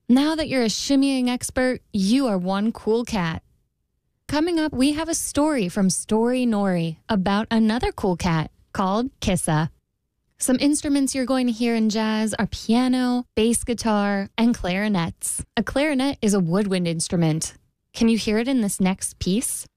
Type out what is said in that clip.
Now that you're a shimmying expert, you are one cool cat. Coming up, we have a story from Story Nori about another cool cat called Kissa. Some instruments you're going to hear in jazz are piano, bass guitar, and clarinets. A clarinet is a woodwind instrument. Can you hear it in this next piece?